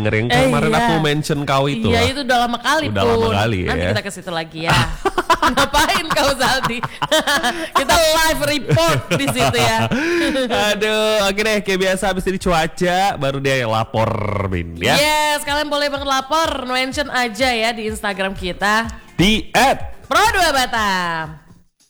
denger yang kemarin aku mention kau itu. Iya, itu udah lama kali Udah lama kali ya. Nanti kita ke situ lagi ya. Ngapain kau Zaldi? Kita live report di situ ya. Aduh, oke deh, kayak biasa habis ini cuaca baru dia lapor Bin ya. Yes, kalian boleh banget lapor, mention aja ya di Instagram kita Di @Pro2Batam.